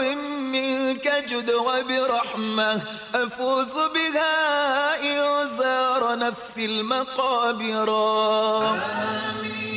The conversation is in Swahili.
منك جد وبرحمة أفوز بها إن زار نفسي المقابر. آمين